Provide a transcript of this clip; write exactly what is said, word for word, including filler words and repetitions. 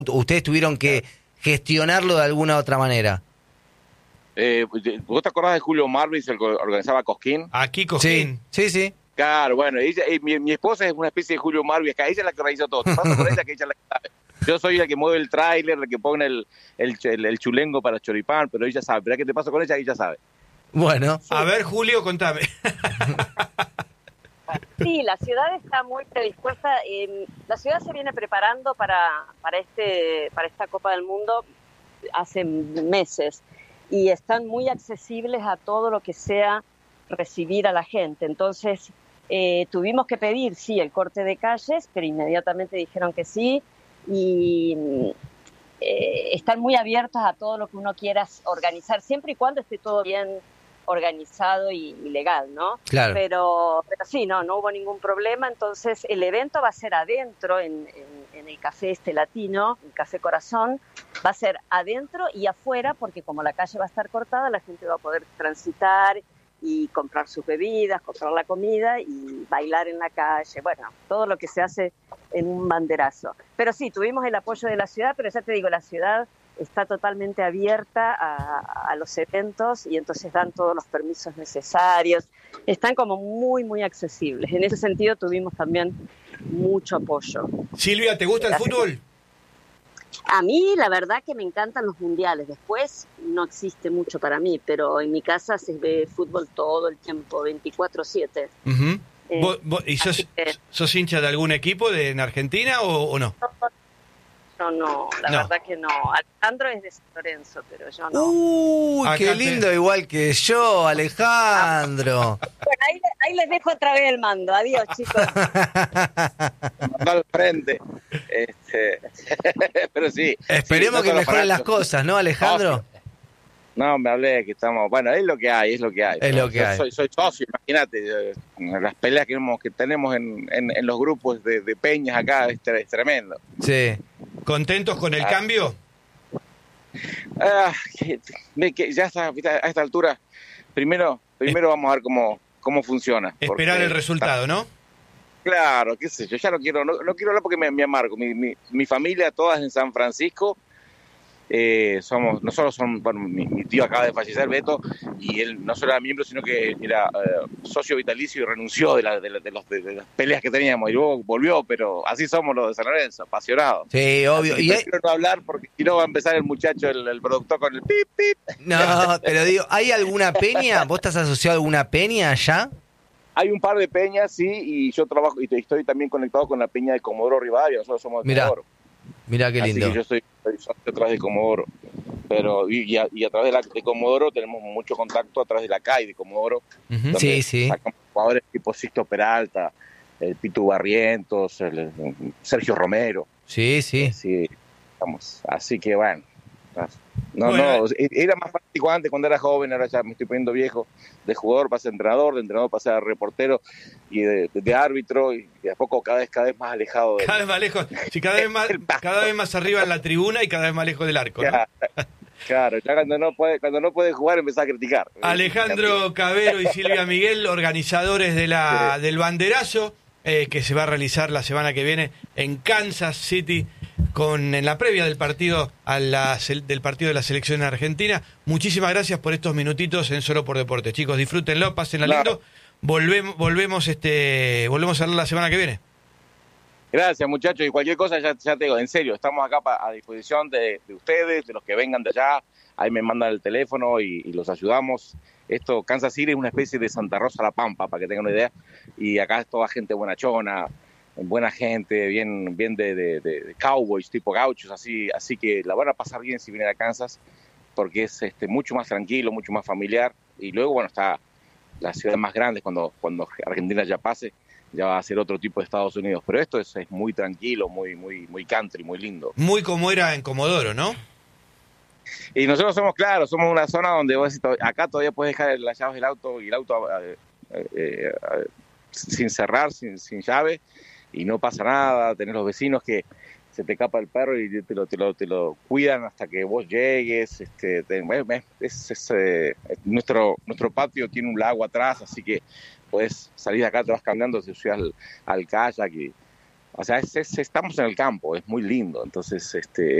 ¿Ustedes tuvieron que gestionarlo de alguna otra manera? Eh, ¿Vos te acordás de Julio Marvis, el que organizaba Cosquín? Aquí Cosquín. Sí, sí, sí. Claro, bueno, ella, eh, mi, mi esposa es una especie de Julio Marvis, ella es la que organiza todo. Te paso con ella, que ella es la que sabe. Yo soy el que mueve el tráiler, el que pone el, el, el, el chulengo para choripán, pero ella sabe. Pero que te paso con ella, ella sabe. Bueno. Sí. A ver, Julio, contame. Sí, la ciudad está muy predispuesta. Eh, la ciudad se viene preparando para, para, este, para esta Copa del Mundo hace meses y están muy accesibles a todo lo que sea recibir a la gente. Entonces, eh, tuvimos que pedir, sí, el corte de calles, pero inmediatamente dijeron que sí y eh, están muy abiertos a todo lo que uno quiera organizar, siempre y cuando esté todo bien organizado y, y legal, ¿no? Claro. Pero, pero sí, no, no hubo ningún problema. Entonces, el evento va a ser adentro, en, en, en el Café este Latino, el Café Corazón, va a ser adentro y afuera, porque como la calle va a estar cortada, la gente va a poder transitar y comprar sus bebidas, comprar la comida y bailar en la calle, bueno, todo lo que se hace en un banderazo. Pero sí, tuvimos el apoyo de la ciudad, pero ya te digo, la ciudad está totalmente abierta a, a los eventos y entonces dan todos los permisos necesarios. Están como muy, muy accesibles. En ese sentido tuvimos también mucho apoyo. Silvia, ¿te gusta el fútbol? A mí la verdad que me encantan los mundiales. Después no existe mucho para mí, pero en mi casa se ve fútbol todo el tiempo, veinticuatro siete. Uh-huh. eh, ¿Vos, vos, ¿Y sos, que, sos hincha de algún equipo de, en Argentina o, o no? No, no, la no. verdad que no. Alejandro es de San Lorenzo, pero yo no. ¡Uy, uh, qué lindo! Te... Igual que yo, Alejandro. Bueno, ahí, ahí les dejo otra vez el mando. Adiós, chicos. Mando al frente. Este... pero sí. Esperemos sí, que mejoren las cosas, ¿no, Alejandro? No, me hablé que estamos... Bueno, es lo que hay, es lo que hay. Es ¿no? lo que yo hay. Soy, soy socio, imagínate. Las peleas que, hemos, que tenemos en, en, en los grupos de, de peñas acá es, es tremendo. Sí. ¿Contentos con el ah. cambio? Ah, que, que ya está, a esta altura, primero primero es, vamos a ver cómo, cómo funciona. Esperar el resultado, ¿no? Claro, qué sé yo, ya no quiero no, no quiero hablar porque me, me amargo. Mi, mi, mi familia, todas en San Francisco. Eh, somos, nosotros somos, bueno, mi, mi tío acaba de fallecer, Beto, y él no solo era miembro, sino que era eh, socio vitalicio y renunció de, la, de, la, de, los, de, de las peleas que teníamos, y luego volvió, pero así somos los de San Lorenzo, apasionados. Sí, obvio. Así, y prefiero hay... no hablar porque si no va a empezar el muchacho, el, el productor, con el pip, pip. No, pero digo, ¿hay alguna peña? ¿Vos estás asociado a alguna peña allá? Hay un par de peñas, sí, y yo trabajo, y estoy también conectado con la peña de Comodoro Rivadavia, nosotros somos de Mirá. Comodoro. Mirá qué lindo. Así que yo soy, soy atrás de Comodoro, pero y, y, a, y a través de, la, de Comodoro tenemos mucho contacto a través de la C A I de Comodoro. Uh-huh. Sí, sí. Sacamos jugadores tipo Sixto Peralta, el Pitu Barrientos, el, el Sergio Romero. Sí, sí. Eh, sí, vamos. Así que bueno. No, bueno. no, era más práctico antes cuando era joven, ahora ya me estoy poniendo viejo, de jugador para ser entrenador, de entrenador para ser reportero y de, de, de árbitro, y de a poco cada vez cada vez más alejado de cada vez más lejos, sí, cada vez más cada vez más arriba en la tribuna y cada vez más lejos del arco, ¿no? Claro, claro, ya cuando no puede cuando no puede jugar empezá a criticar. Alejandro Cavero y Silvia Miguel, organizadores de la sí. del banderazo eh, que se va a realizar la semana que viene en Kansas City, con en la previa del partido a la, del partido de la selección argentina. Muchísimas gracias por estos minutitos en Solo por Deportes, chicos, disfrútenlo, pásenla lindo. Claro. Volvemos volvemos este volvemos a hablar la semana que viene. Gracias, muchachos, y cualquier cosa ya, ya te digo, en serio, estamos acá pa, a disposición de, de ustedes, de los que vengan de allá. Ahí me mandan el teléfono y, y los ayudamos. Esto, Kansas City es una especie de Santa Rosa La Pampa, para que tengan una idea, y acá es toda gente buenachona, buena gente, bien bien de, de, de, de cowboys, tipo gauchos, así así que la van a pasar bien si vienen a Kansas, porque es este mucho más tranquilo, mucho más familiar, y luego, bueno, está las ciudades más grandes, cuando, cuando Argentina ya pase, ya va a ser otro tipo de Estados Unidos, pero esto es, es muy tranquilo, muy muy muy country, muy lindo. Muy como era en Comodoro, ¿no? Y nosotros somos, claro, somos una zona donde vos, acá todavía puedes dejar las llaves del auto y el auto eh, eh, eh, sin cerrar, sin, sin llave, y no pasa nada. Tenés los vecinos que se te escapa el perro y te lo, te lo, te lo cuidan hasta que vos llegues. Este, te, es, es, eh, nuestro, nuestro patio tiene un lago atrás, así que puedes salir de acá, te vas caminando, te subes al, al kayak y, O sea, es, es- estamos en el campo, es muy lindo. Entonces, este,